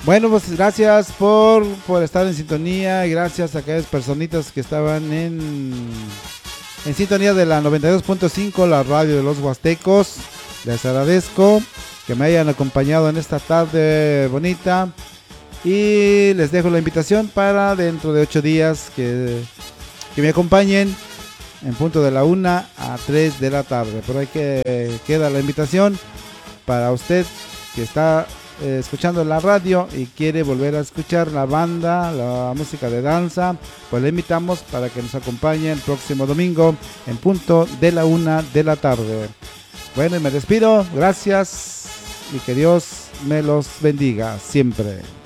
Bueno, pues gracias por estar en sintonía y gracias a aquellas personitas que estaban en sintonía de la 92.5, la radio de los Huastecos. Les agradezco que me hayan acompañado en esta tarde bonita y les dejo la invitación para dentro de 8 días que me acompañen en punto de la 1 a 3 de la tarde. Por ahí que queda la invitación para usted que está escuchando la radio y quiere volver a escuchar la banda, la música de danza, pues le invitamos para que nos acompañe el próximo domingo en punto de la 1 de la tarde. Bueno, y me despido, gracias y que Dios me los bendiga siempre.